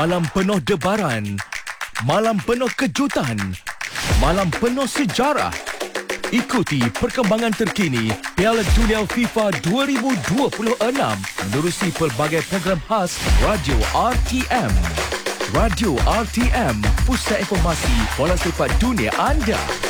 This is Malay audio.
Malam penuh debaran, malam penuh kejutan, malam penuh sejarah. Ikuti perkembangan terkini Piala Dunia FIFA 2026 menerusi pelbagai program khas Radio RTM. Radio RTM, pusat informasi bola sepak dunia anda.